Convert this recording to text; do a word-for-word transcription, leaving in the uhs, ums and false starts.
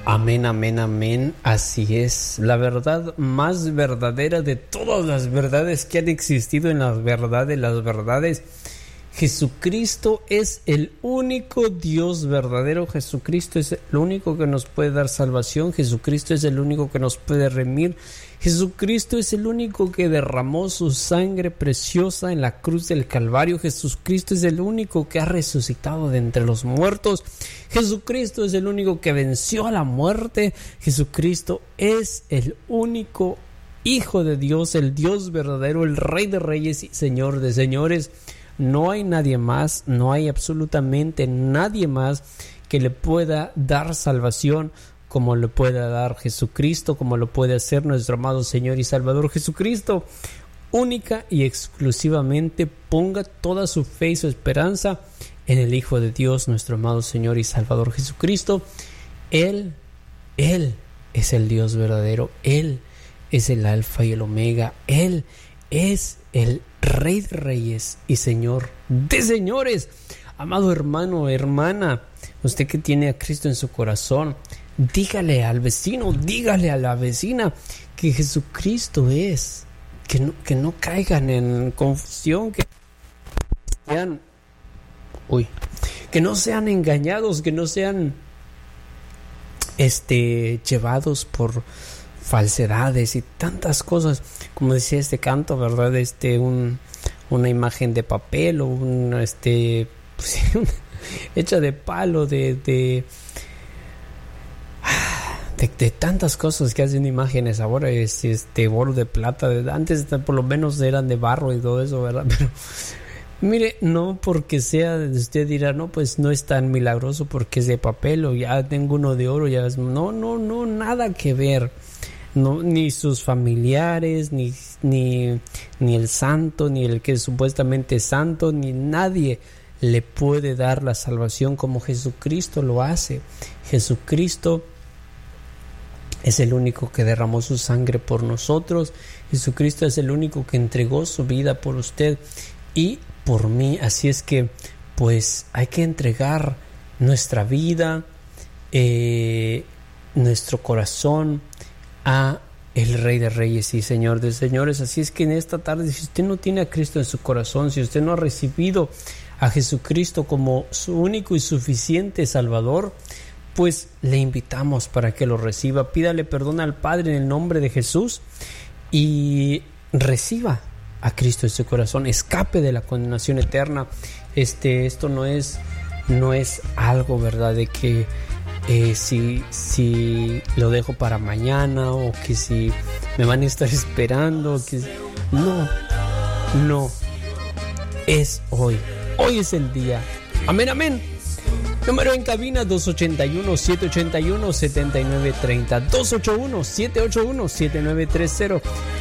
Amén, amén, amén. Así es. La verdad más verdadera de todas las verdades que han existido en las verdades, las verdades. Jesucristo es el único Dios verdadero. Jesucristo es el único que nos puede dar salvación. Jesucristo es el único que nos puede remir. Jesucristo es el único que derramó su sangre preciosa en la cruz del Calvario. Jesucristo es el único que ha resucitado de entre los muertos. Jesucristo es el único que venció a la muerte. Jesucristo es el único Hijo de Dios, el Dios verdadero, el Rey de Reyes y Señor de Señores. No hay nadie más, no hay absolutamente nadie más que le pueda dar salvación como le pueda dar Jesucristo, como lo puede hacer nuestro amado Señor y Salvador Jesucristo. Única y exclusivamente ponga toda su fe y su esperanza en el Hijo de Dios, nuestro amado Señor y Salvador Jesucristo. Él, Él es el Dios verdadero, Él es el Alfa y el Omega, Él es el Rey de Reyes y Señor de Señores. Amado hermano, hermana, usted que tiene a Cristo en su corazón, dígale al vecino, dígale a la vecina que Jesucristo es, que no, que no caigan en confusión, que sean, uy, que no sean engañados, que no sean este, llevados por falsedades y tantas cosas, como decía este canto, ¿verdad? Este, un, una imagen de papel o un, este, pues, hecha de palo, de, de, de, de tantas cosas que hacen imágenes. Ahora es este oro de plata, antes por lo menos eran de barro y todo eso, ¿verdad? Pero mire, no porque sea, usted dirá, no, pues no es tan milagroso porque es de papel o ya tengo uno de oro, ya es, no, no, no, nada que ver. No, ni sus familiares, ni, ni, ni el santo, ni el que supuestamente es santo, ni nadie le puede dar la salvación como Jesucristo lo hace. Jesucristo es el único que derramó su sangre por nosotros. Jesucristo es el único que entregó su vida por usted y por mí. Así es que, pues, hay que entregar nuestra vida, eh, nuestro corazón a el Rey de Reyes y Señor de Señores. Así es que en esta tarde, si usted no tiene a Cristo en su corazón, si usted no ha recibido a Jesucristo como su único y suficiente Salvador, pues le invitamos para que lo reciba. Pídale perdón al Padre en el nombre de Jesús y reciba a Cristo en su corazón. Escape de la condenación eterna. Este, esto no es, no es algo, ¿verdad?, de que Eh, si, si lo dejo para mañana o que si me van a estar esperando, que no, no, es hoy, hoy es el día. Amén, amén. Número en cabina dos ocho uno, siete ocho uno, siete nueve tres cero, dos ocho uno, siete ocho uno, siete nueve tres cero.